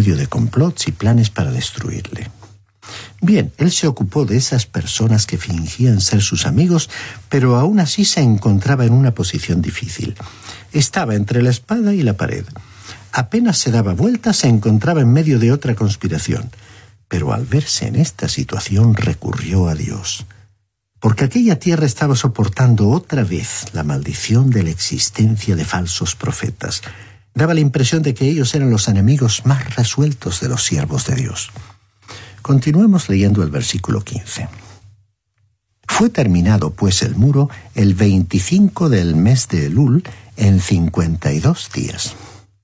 medio de complots y planes para destruirle. Bien, él se ocupó de esas personas que fingían ser sus amigos, pero aún así se encontraba en una posición difícil. Estaba entre la espada y la pared. Apenas se daba vuelta, se encontraba en medio de otra conspiración. Pero al verse en esta situación recurrió a Dios. Porque aquella tierra estaba soportando otra vez la maldición de la existencia de falsos profetas. Daba la impresión de que ellos eran los enemigos más resueltos de los siervos de Dios. Continuemos leyendo el versículo 15. Fue terminado, pues, el muro el 25 del mes de Elul en 52 días.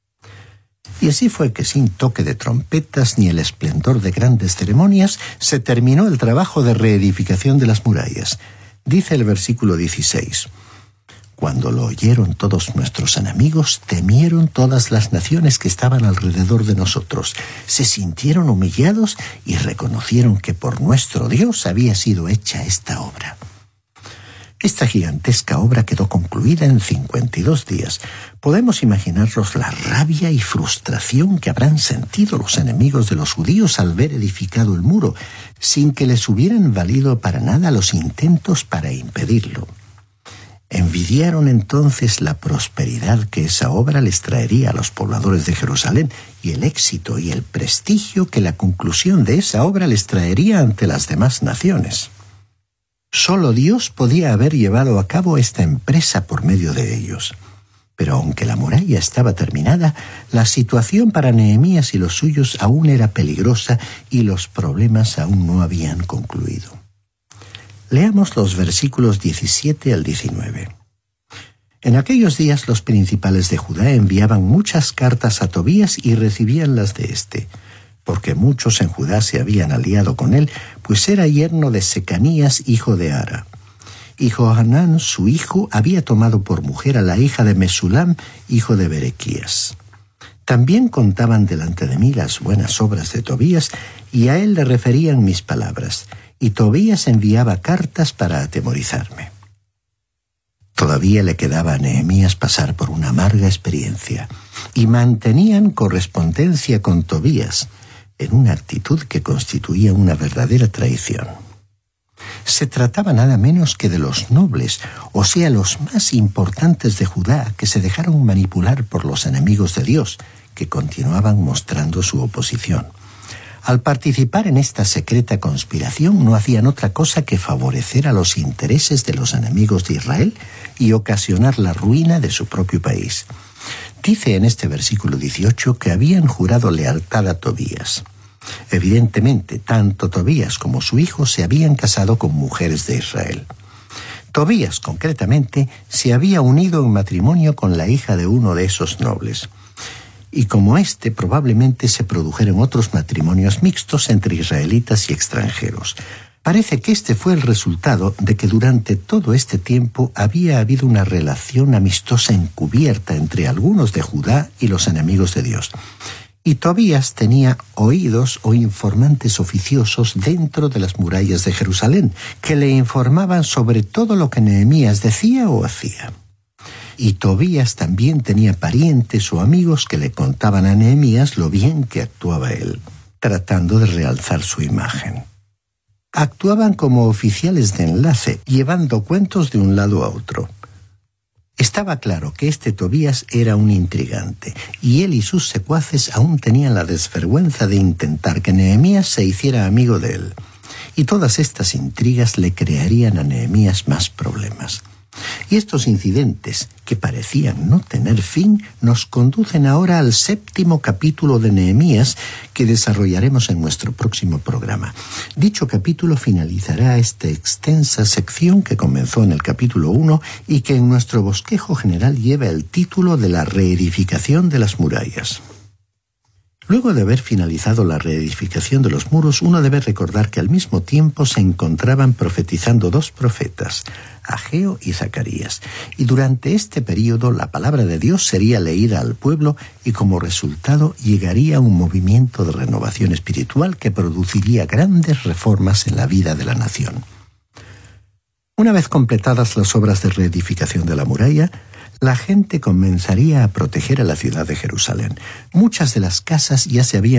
Y así fue que sin toque de trompetas ni el esplendor de grandes ceremonias, se terminó el trabajo de reedificación de las murallas. Dice el versículo 16. Cuando lo oyeron todos nuestros enemigos, temieron todas las naciones que estaban alrededor de nosotros. Se sintieron humillados y reconocieron que por nuestro Dios había sido hecha esta obra. Esta gigantesca obra quedó concluida en 52 días. Podemos imaginarnos la rabia y frustración que habrán sentido los enemigos de los judíos al ver edificado el muro, sin que les hubieran valido para nada los intentos para impedirlo. Envidiaron entonces la prosperidad que esa obra les traería a los pobladores de Jerusalén y el éxito y el prestigio que la conclusión de esa obra les traería ante las demás naciones. Solo Dios podía haber llevado a cabo esta empresa por medio de ellos. Pero aunque la muralla estaba terminada, la situación para Nehemías y los suyos aún era peligrosa y los problemas aún no habían concluido. Leamos los versículos 17 al 19. En aquellos días los principales de Judá enviaban muchas cartas a Tobías y recibían las de éste, porque muchos en Judá se habían aliado con él, pues era yerno de Secanías, hijo de Ara. Y Johanán, su hijo, había tomado por mujer a la hija de Mesulam, hijo de Berequías. También contaban delante de mí las buenas obras de Tobías, y a él le referían mis palabras, y Tobías enviaba cartas para atemorizarme. Todavía le quedaba a Nehemías pasar por una amarga experiencia, y mantenían correspondencia con Tobías, en una actitud que constituía una verdadera traición. Se trataba nada menos que de los nobles, o sea, los más importantes de Judá, que se dejaron manipular por los enemigos de Dios, que continuaban mostrando su oposición. Al participar en esta secreta conspiración no hacían otra cosa que favorecer a los intereses de los enemigos de Israel y ocasionar la ruina de su propio país. Dice en este versículo 18 que habían jurado lealtad a Tobías. Evidentemente, tanto Tobías como su hijo se habían casado con mujeres de Israel. Tobías, concretamente, se había unido en matrimonio con la hija de uno de esos nobles. Y como éste, probablemente se produjeron otros matrimonios mixtos entre israelitas y extranjeros. Parece que este fue el resultado de que durante todo este tiempo había habido una relación amistosa encubierta entre algunos de Judá y los enemigos de Dios. Y Tobías tenía oídos o informantes oficiosos dentro de las murallas de Jerusalén, que le informaban sobre todo lo que Nehemías decía o hacía. Y Tobías también tenía parientes o amigos que le contaban a Nehemías lo bien que actuaba él, tratando de realzar su imagen. Actuaban como oficiales de enlace, llevando cuentos de un lado a otro. Estaba claro que este Tobías era un intrigante, y él y sus secuaces aún tenían la desvergüenza de intentar que Nehemías se hiciera amigo de él. Y todas estas intrigas le crearían a Nehemías más problemas. Y estos incidentes, que parecían no tener fin, nos conducen ahora al 7º capítulo de Nehemías, que desarrollaremos en nuestro próximo programa. Dicho capítulo finalizará esta extensa sección que comenzó en el capítulo 1 y que en nuestro bosquejo general lleva el título de la reedificación de las murallas. Luego de haber finalizado la reedificación de los muros, uno debe recordar que al mismo tiempo se encontraban profetizando 2 profetas, Ageo y Zacarías, y durante este período la palabra de Dios sería leída al pueblo y como resultado llegaría un movimiento de renovación espiritual que produciría grandes reformas en la vida de la nación. Una vez completadas las obras de reedificación de la muralla, la gente comenzaría a proteger a la ciudad de Jerusalén. Muchas de las casas ya se habían